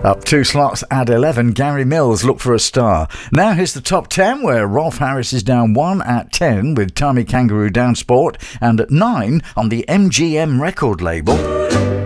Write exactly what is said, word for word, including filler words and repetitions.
Up two slots at eleven, Gary Mills, Look for a Star. Now here's the top ten, where Rolf Harris is down one at ten with Tommy Kangaroo Down Sport, and at nine on the M G M record label.